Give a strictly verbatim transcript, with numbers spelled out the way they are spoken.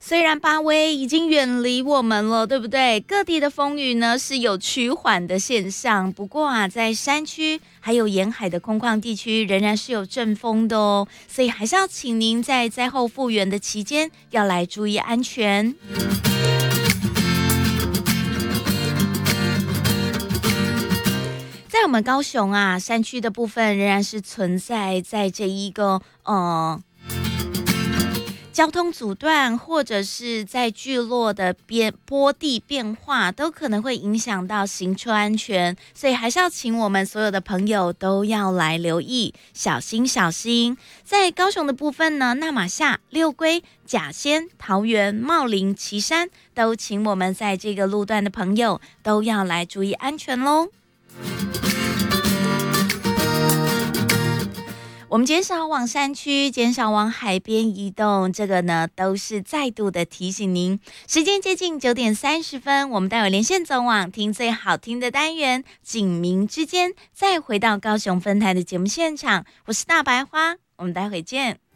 虽然巴威已经远离我们了，对不对？各地的风雨呢是有趋缓的现象，不过啊，在山区还有沿海的空旷地区，仍然是有阵风的哦，所以还是要请您在灾后复原的期间要来注意安全。在我们高雄啊，山区的部分仍然是存在在这一个呃。交通阻断，或者是在聚落的边坡地变化，都可能会影响到行车安全，所以还是要请我们所有的朋友都要来留意，小心小心。在高雄的部分呢，那玛夏、六龟、甲仙、桃园、茂林、旗山，都请我们在这个路段的朋友都要来注意安全咯。我们减少往山区，减少往海边移动，这个呢都是再度的提醒您。时间接近九点三十分，我们待会连线总网听最好听的单元警民之间，再回到高雄分台的节目现场，我是大白花，我们待会见。